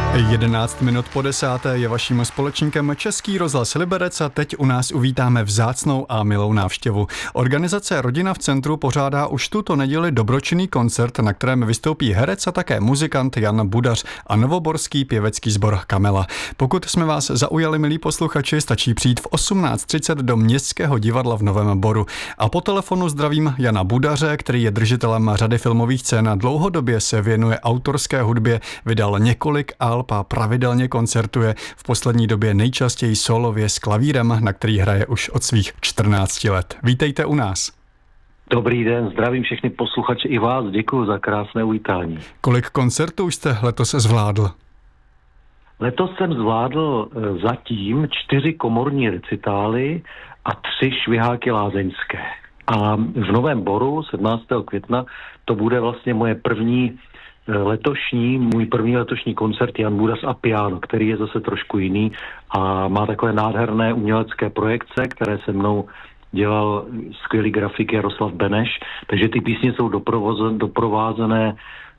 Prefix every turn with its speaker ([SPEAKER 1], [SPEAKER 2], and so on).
[SPEAKER 1] 11 minut po 10. je vaším společníkem Český rozhlas Liberec a teď u nás uvítáme vzácnou a milou návštěvu. Organizace Rodina v centru pořádá už tuto neděli dobročinný koncert, na kterém vystoupí herec a také muzikant Jan Budař a novoborský pěvecký sbor Kamela. Pokud jsme vás zaujali, milí posluchači, stačí přijít v 18:30 do Městského divadla v Novém Boru. A po telefonu zdravím Jana Budaře, který je držitelem řady filmových cen a dlouhodobě se věnuje autorské hudbě, vydal několik alb a pravidelně koncertuje, v poslední době nejčastěji solově s klavírem, na který hraje už od svých 14 let. Vítejte u nás.
[SPEAKER 2] Dobrý den, zdravím všechny posluchače i vás, děkuji za krásné uvítání.
[SPEAKER 1] Kolik koncertů jste letos zvládl?
[SPEAKER 2] Letos jsem zvládl zatím 4 komorní recitály a 3 šviháky lázeňské. A v Novém Boru 17. května to bude vlastně můj první letošní koncert Jan Budař a piano, který je zase trošku jiný a má takové nádherné umělecké projekce, které se mnou dělal skvělý grafik Jaroslav Beneš, takže ty písně jsou doprovázené